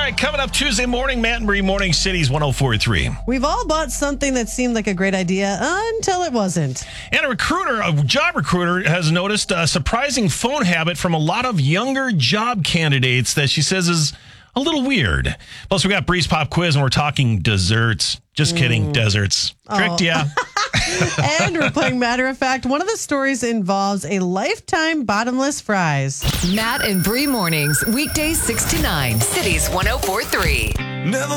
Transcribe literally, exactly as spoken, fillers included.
right, coming up Tuesday morning, Matt and Bree Morning Cities one oh four point three. We've all bought something that seemed like a great idea until it wasn't. And a recruiter, a job recruiter, has noticed a surprising phone habit from a lot of younger job candidates that she says is a little weird. Plus, we got Bree's Pop Quiz, and we're talking desserts. Just mm. kidding, deserts. Tricked oh. ya. And we're playing Matter of Fact. One of the stories involves a lifetime bottomless fries. Matt and Bree Mornings, weekdays six to nine, Cities one oh four point three. Never